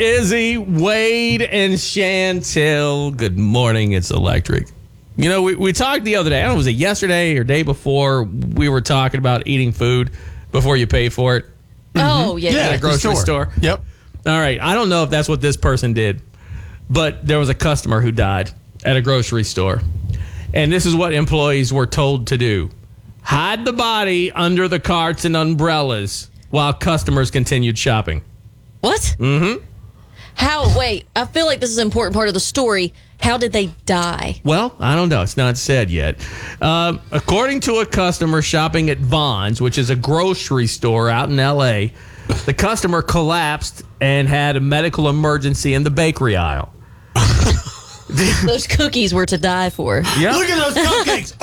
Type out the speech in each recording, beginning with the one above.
Izzy, Wade, and Chantel. Good morning. It's Electric. You know, we talked the other day. I don't know, was it yesterday or day before? We were talking about eating food before you pay for it. Oh, yeah. At a grocery store. Yep. All right. I don't know if that's what this person did, but there was a customer who died at a grocery store. And this is what employees were told to do. Hide the body under the carts and umbrellas while customers continued shopping. What? Mm-hmm. Wait, I feel like this is an important part of the story. How did they die? Well, I don't know. It's not said yet. According to a customer shopping at Vons, which is a grocery store out in L.A., the customer collapsed and had a medical emergency in the bakery aisle. Those cookies were to die for. Yep. Look at those cupcakes.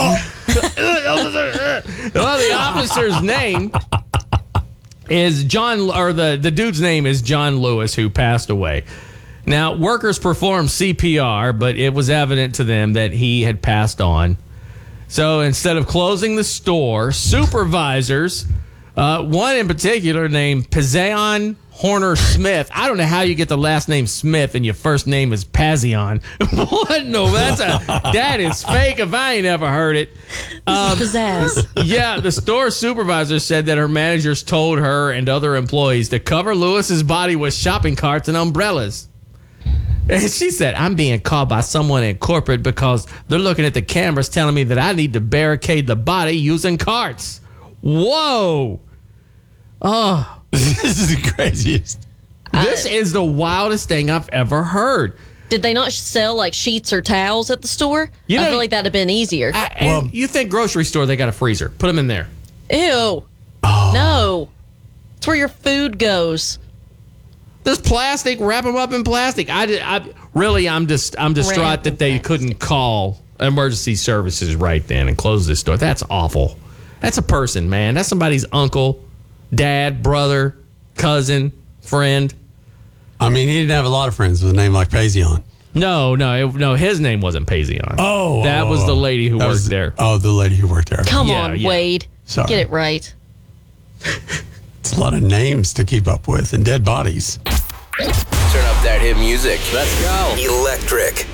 Well, the officer's name is John, or the dude's name is John Lewis, who passed away. Now, workers performed CPR, but it was evident to them that he had passed on. So instead of closing the store, supervisors, one in particular named Pazion Horner Smith. I don't know how you get the last name Smith and your first name is Pazion. What? No, that is fake if I ain't ever heard it. Pizzazz. Yeah, the store supervisor said that her managers told her and other employees to cover Lewis's body with shopping carts and umbrellas. And she said, I'm being called by someone in corporate because they're looking at the cameras telling me that I need to barricade the body using carts. Whoa. Oh. This is the craziest. This is the wildest thing I've ever heard. Did they not sell like sheets or towels at the store? You know, I feel like that'd have been easier. You think grocery store, they got a freezer. Put them in there. Ew. Oh. No. It's where your food goes. There's plastic. Wrap them up in plastic. I'm distraught that they couldn't call emergency services right then and close this store. That's awful. That's a person, man. That's somebody's uncle, dad, brother, cousin, friend. I mean, he didn't have a lot of friends with a name like Pazion. No. His name wasn't Pazion. Oh. That was the lady who worked there. Oh, the lady who worked there. Come Yeah, on, yeah. Wade. Sorry. Get it right. It's a lot of names to keep up with and dead bodies. Turn up that hit music. Let's go. Electric.